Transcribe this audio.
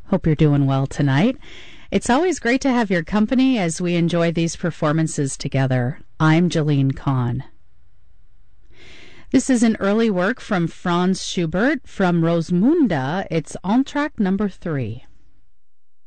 Hope you're doing well tonight. It's always great to have your company as we enjoy these performances together. I'm Jolene Kahn. This is an early work from Franz Schubert from Rosamunde. It's Entr'acte number 3.